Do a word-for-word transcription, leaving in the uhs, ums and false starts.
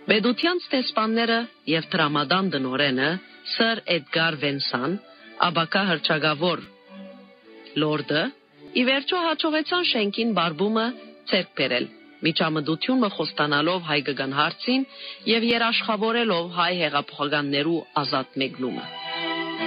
Պետության ստեսպանները եւ տրամադան դնորենը Սր Էդգար Վենսան, ապակա հռչակավոր լորդը, ի վերջո հաջողեցան շենքին բարբումը ցերկ բերել, միջամտությունը խոստանալով հայկական հարցին եւ երաշխավորելով հայ հեղափոխականներու ազատ մեկնումը։